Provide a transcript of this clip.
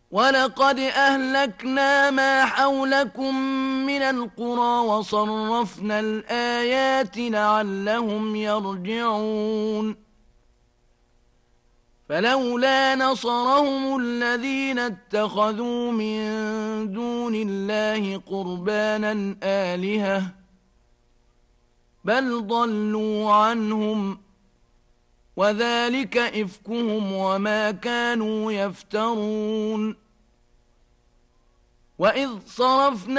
ولقد أهلكنا ما حولكم من القرى وصرفنا الآيات لعلهم يرجعون فلولا نصرهم الذين اتخذوا من دون الله قربانا آلهة بل ضلوا عنهم وذلك إفكهم وما كانوا يفترون وإذ صرفنا